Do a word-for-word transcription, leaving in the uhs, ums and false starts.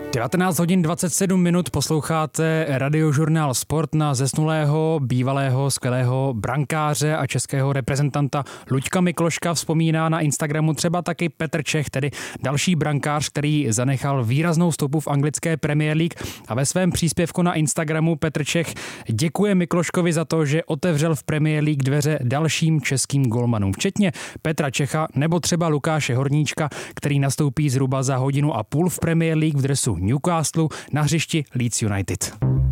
devatenáct hodin dvacet sedm minut posloucháte Radiožurnál Sport. Na zesnulého, bývalého, skvělého brankáře a českého reprezentanta Luďka Mikloška vzpomíná na Instagramu třeba taky Petr Čech, tedy další brankář, který zanechal výraznou stopu v anglické Premier League, a ve svém příspěvku na Instagramu Petr Čech děkuje Mikloškovi za to, že otevřel v Premier League dveře dalším českým golmanům, včetně Petra Čecha nebo třeba Lukáše Horníčka, který nastoupí zhruba za hodinu a půl v Premier League v dresu Newcastle na hřišti Leeds United.